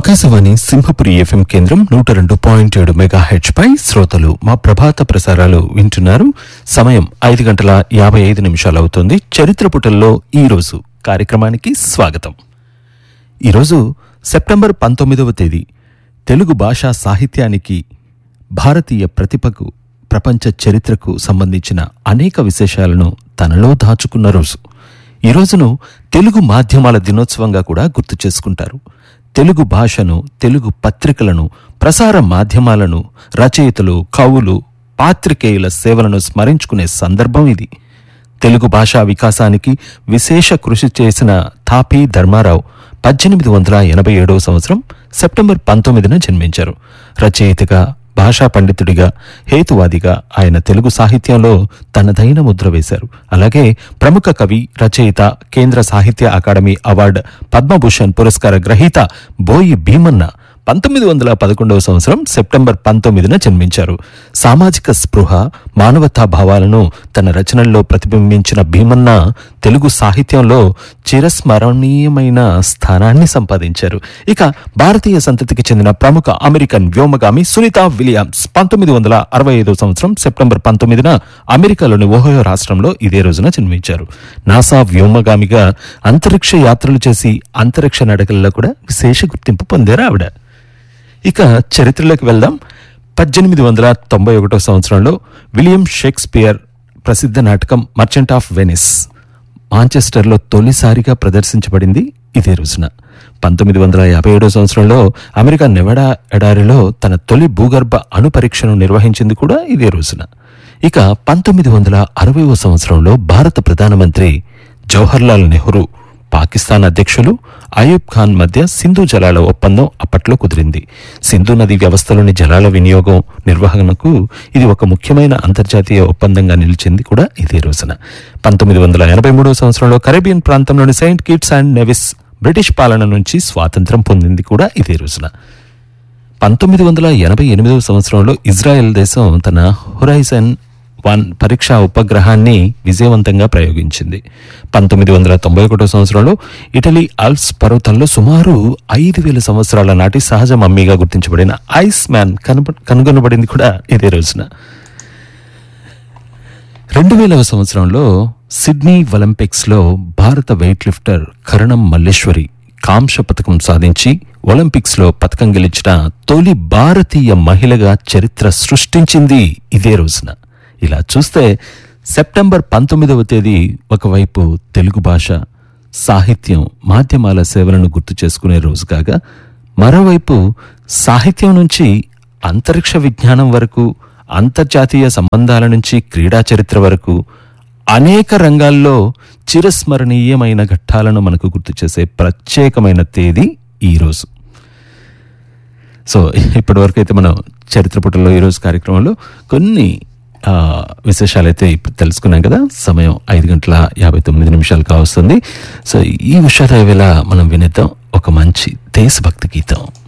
Akashvani Simhapuri FM కేంద్రం 102.7 megahertz పై శ్రోతలు మా ప్రభాత ప్రసారాలు వింటున్నారు. సమయం 5:55 అవుతుంది. చరిత్ర పుటల్లో ఈరోజు కార్యక్రమానికి స్వాగతం. ఈరోజు సెప్టెంబర్ 19వ తేదీ. తెలుగు భాషా సాహిత్యానికి, భారతీయ ప్రతిభకు, ప్రపంచ చరిత్రకు సంబంధించిన అనేక విశేషాలను తనలో దాచుకున్న రోజు. ఈ రోజును తెలుగు మాధ్యమాల దినోత్సవంగా కూడా గుర్తు చేసుకుంటారు. తెలుగు భాషను, తెలుగు పత్రికలను, ప్రసార మాధ్యమాలను, రచయితలు, కవులు, పాత్రికేయుల సేవలను స్మరించుకునే సందర్భం ఇది. తెలుగు భాషా వికాసానికి విశేష కృషి చేసిన తాపీ ధర్మారావు 1887 సంవత్సరం సెప్టెంబర్ 19న జన్మించారు. రచయితగా, భాషా పండితుడిగా, హేతువాదిగా ఆయన తెలుగు సాహిత్యంలో తనదైన ముద్ర వేశారు. అలాగే ప్రముఖ కవి, రచయిత, కేంద్ర సాహిత్య అకాడమీ అవార్డు, పద్మభూషణ్ పురస్కార గ్రహీత బోయి భీమన్న 1911 సంవత్సరం సెప్టెంబర్ 19న జన్మించారు. సామాజిక స్పృహ, మానవతా భావాలను తన రచనల్లో ప్రతిబింబించిన భీమన్న తెలుగు సాహిత్యంలో చిరస్మరణీయమైన స్థానాన్ని సంపాదించారు. ఇక భారతీయ సంతతికి చెందిన ప్రముఖ అమెరికన్ వ్యోమగామి సునీతా విలియమ్స్ 1965 సంవత్సరం సెప్టెంబర్ 19న అమెరికాలోని ఓహయో రాష్ట్రంలో ఇదే రోజున జన్మించారు. నాసా వ్యోమగామిగా అంతరిక్ష యాత్రలు చేసి అంతరిక్ష నడకల్లో కూడా విశేష గుర్తింపు పొందారు ఆవిడ. ఇక చరిత్రలోకి వెళ్దాం. 1891 సంవత్సరంలో విలియం షేక్స్పియర్ ప్రసిద్ధ నాటకం మర్చెంట్ ఆఫ్ వెనిస్ మాంచెస్టర్లో తొలిసారిగా ప్రదర్శించబడింది ఇదే రోజున. 1957 సంవత్సరంలో అమెరికా నెవాడా ఎడారిలో తన తొలి భూగర్భ అణు పరీక్షను నిర్వహించింది కూడా ఇదే రోజున. ఇక 1960 సంవత్సరంలో భారత ప్రధానమంత్రి జవహర్లాల్ నెహ్రూ, పాకిస్తాన్ అధ్యక్షులు అయూబ్ ఖాన్ మధ్య సింధు జలాల ఒప్పందం అప్పట్లో కుదిరింది. సింధు నది వ్యవస్థలోని జలాల వినియోగం, నిర్వహణకు ఇది ఒక ముఖ్యమైన అంతర్జాతీయ ఒప్పందంగా నిలిచింది కూడా ఇదే రోజున. 1983 సంవత్సరంలో కరేబియన్ ప్రాంతంలోని Saint Kitts and Nevis British పాలన నుంచి స్వాతంత్రం పొందింది కూడా ఇదే రోజున. 1988 సంవత్సరంలో ఇజ్రాయెల్ దేశం తన హొరైజన్ 1 పరీక్షా ఉపగ్రహాన్ని విజయవంతంగా ప్రయోగించింది. 1991 సంవత్సరంలో ఇటలీ ఆల్ప్స్ పర్వతాల్లో సుమారు 5,000 సంవత్సరాల నాటి సహజ మమ్మీగా గుర్తించబడిన ఐస్ మ్యాన్ కనుగొనబడింది కూడా ఇదే రోజున. 2000 సంవత్సరంలో సిడ్నీ ఒలింపిక్స్లో భారత వెయిట్ లిఫ్టర్ కరణం మల్లేశ్వరి కాంస్య పథకం సాధించి ఒలింపిక్స్లో పథకం గెలిచిన తొలి భారతీయ మహిళగా చరిత్ర సృష్టించింది ఇదే రోజున. ఇలా చూస్తే సెప్టెంబర్ 19వ తేదీ ఒకవైపు తెలుగు భాష, సాహిత్యం, మాధ్యమాల సేవలను గుర్తు చేసుకునే రోజు కాగా, మరోవైపు సాహిత్యం నుంచి అంతరిక్ష విజ్ఞానం వరకు, అంతర్జాతీయ సంబంధాల నుంచి క్రీడా చరిత్ర వరకు అనేక రంగాల్లో చిరస్మరణీయమైన ఘట్టాలను మనకు గుర్తు చేసే ప్రత్యేకమైన తేదీ ఈరోజు. సో ఇప్పటి వరకు అయితే మనం చరిత్ర పుటల్లో ఈరోజు కార్యక్రమంలో కొన్ని విశేషాలైతే ఇప్పుడు తెలుసుకున్నాం కదా. సమయం 5:59 కావస్తుంది. సో ఈ విషయాల వేళ మనం వినేద్దాం ఒక మంచి దేశభక్తి గీతం.